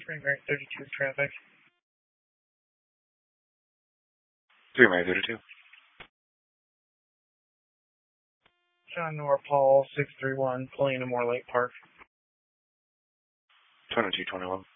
Spring Mary 32 traffic. Spring Mary 32. John Nor Paul 631, pulling into Moore Lake Park. 2221.